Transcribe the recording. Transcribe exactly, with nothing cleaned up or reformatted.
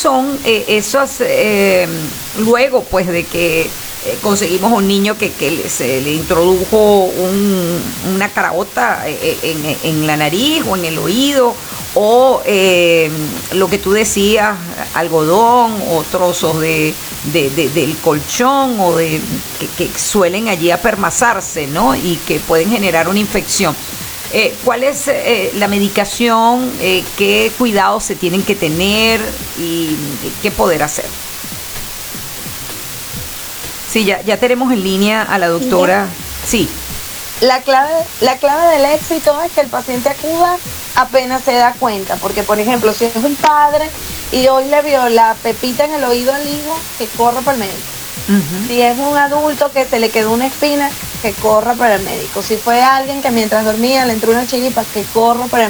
son eh, esos, eh, luego pues de que eh, conseguimos un niño que, que le- se le introdujo un- una caraota eh, en, en la nariz o en el oído, o eh, lo que tú decías, algodón o trozos de, de- de- del colchón o de que, que suelen allí apermazarse, ¿no? Y que pueden generar una infección. Eh, ¿Cuál es eh, la medicación? Eh, ¿Qué cuidados se tienen que tener y qué poder hacer? Sí, ya, ya tenemos en línea a la Mira, doctora. Sí. La clave, la clave del éxito es que el paciente acuda apenas se da cuenta, porque por ejemplo, si es un padre y hoy le vio la pepita en el oído al hijo, que corra para el médico. Ujú. Si es un adulto que se le quedó una espina, que corra para el médico. Si fue alguien que mientras dormía le entró una chiripa, que corra para el